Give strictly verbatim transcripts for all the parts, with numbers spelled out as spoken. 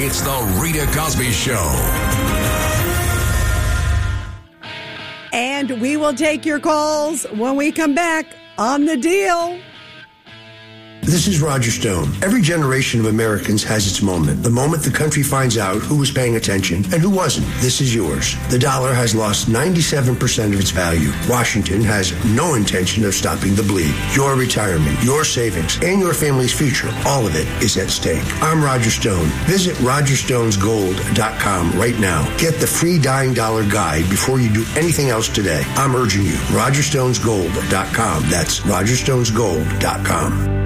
It's the Rita Cosby Show. And we will take your calls when we come back on The Deal. This is Roger Stone. Every generation of Americans has its moment. The moment the country finds out who was paying attention and who wasn't. This is yours. The dollar has lost ninety-seven percent of its value. Washington has no intention of stopping the bleed. Your retirement, your savings, and your family's future, all of it is at stake. I'm Roger Stone. Visit roger stones gold dot com right now. Get the free Dying Dollar Guide before you do anything else today. I'm urging you. roger stones gold dot com. That's roger stones gold dot com.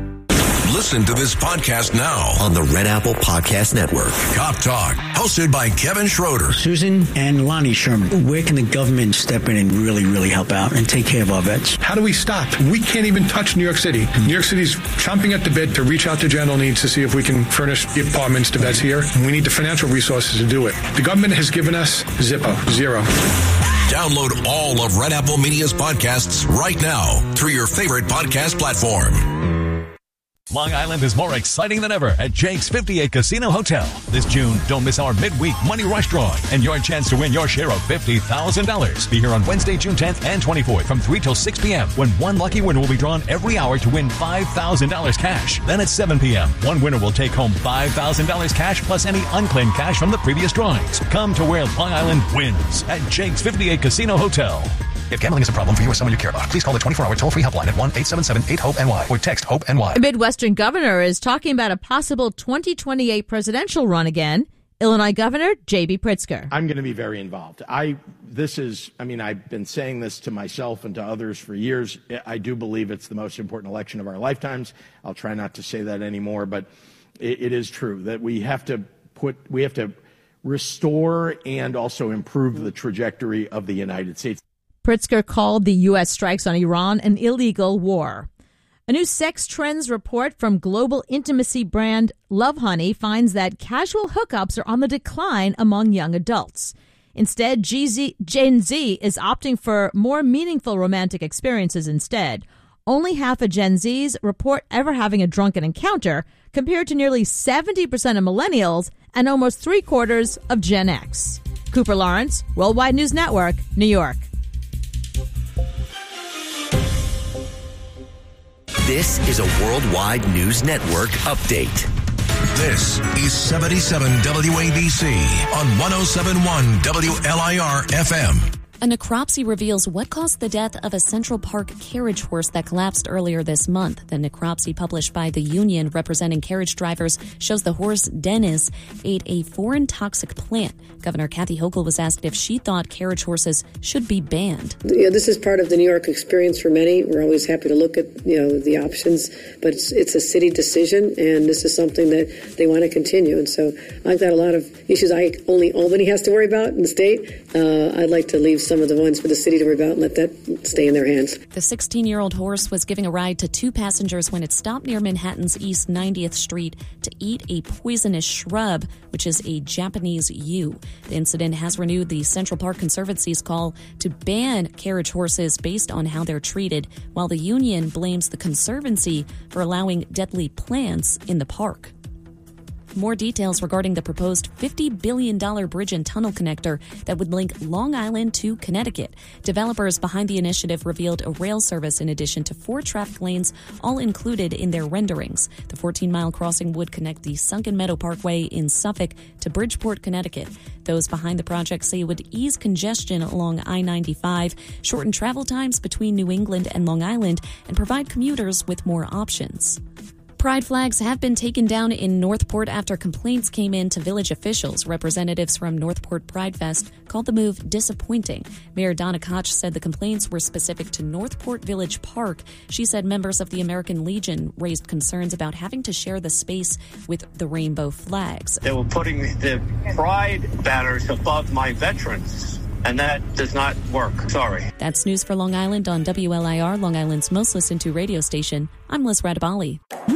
Listen to this podcast now on the Red Apple Podcast Network. Cop Talk, hosted by Kevin Schroeder. Susan and Lonnie Sherman, where can the government step in and really, really help out and take care of our vets? How do we stop? We can't even touch New York City. New York City's chomping at the bit to reach out to general needs to see if we can furnish the apartments to vets here. We need the financial resources to do it. The government has given us Zippo, zero. Download all of Red Apple Media's podcasts right now through your favorite podcast platform. Long Island is more exciting than ever at Jake's fifty-eight Casino Hotel. This June, don't miss our midweek Money Rush drawing and your chance to win your share of fifty thousand dollars. Be here on Wednesday, June tenth and twenty-fourth from three till six p.m. when one lucky winner will be drawn every hour to win five thousand dollars cash. Then at seven p.m., one winner will take home five thousand dollars cash plus any unclaimed cash from the previous drawings. Come to where Long Island wins at Jake's fifty-eight Casino Hotel. If gambling is a problem for you or someone you care about, please call the twenty-four hour toll-free helpline at one eight seven seven eight hope N Y or text HOPE-N Y. A Midwestern governor is talking about a possible twenty twenty-eight presidential run again. Illinois Governor J B. Pritzker. I'm going to be very involved. I, this is, I mean, I've been saying this to myself and to others for years. I do believe it's the most important election of our lifetimes. I'll try not to say that anymore, but it, it is true that we have to put, we have to restore and also improve the trajectory of the United States. Pritzker called the U S strikes on Iran an illegal war. A new sex trends report from global intimacy brand Lovehoney finds that casual hookups are on the decline among young adults. Instead, Gen Z is opting for more meaningful romantic experiences instead. Only half of Gen Zs report ever having a drunken encounter, compared to nearly seventy percent of millennials and almost three quarters of Gen X. Cooper Lawrence, Worldwide News Network, New York. This is a Worldwide News Network update. This is seventy-seven W A B C on one oh seven point one W L I R F M. A necropsy reveals what caused the death of a Central Park carriage horse that collapsed earlier this month. The necropsy published by the union representing carriage drivers shows the horse, Dennis, ate a foreign toxic plant. Governor Kathy Hochul was asked if she thought carriage horses should be banned. Yeah, this is part of the New York experience for many. We're always happy to look at, you know, the options, but it's, it's a city decision, and this is something that they want to continue. And so I've got a lot of issues I only Albany has to worry about in the state. Uh, I'd like to leave some of the ones for the city to worry about and let that stay in their hands. The sixteen-year-old horse was giving a ride to two passengers when it stopped near Manhattan's East ninetieth Street to eat a poisonous shrub, which is a Japanese yew. The incident has renewed the Central Park Conservancy's call to ban carriage horses based on how they're treated, while the union blames the Conservancy for allowing deadly plants in the park. More details regarding the proposed fifty billion dollars bridge and tunnel connector that would link Long Island to Connecticut. Developers behind the initiative revealed a rail service in addition to four traffic lanes, all included in their renderings. The fourteen-mile crossing would connect the Sunken Meadow Parkway in Suffolk to Bridgeport, Connecticut. Those behind the project say it would ease congestion along I ninety-five, shorten travel times between New England and Long Island, and provide commuters with more options. Pride flags have been taken down in Northport after complaints came in to village officials. Representatives from Northport Pride Fest called the move disappointing. Mayor Donna Koch said the complaints were specific to Northport Village Park. She said members of the American Legion raised concerns about having to share the space with the rainbow flags. They were putting the pride banners above my veterans. And that does not work. Sorry. That's news for Long Island on W L I R, Long Island's most listened to radio station. I'm Liz Radabali. W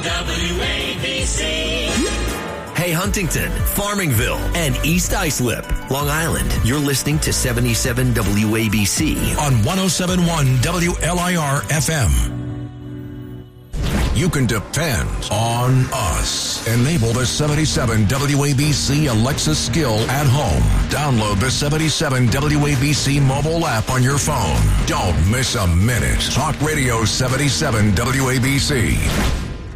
A B C. Hey, Huntington, Farmingville, and East Islip, Long Island. You're listening to seventy-seven W A B C on one oh seven point one W L I R F M. you can depend on us. Enable the seventy-seven W A B C Alexa skill at home. Download the seventy-seven W A B C mobile app on your phone. Don't miss a minute. Talk Radio seventy-seven W A B C.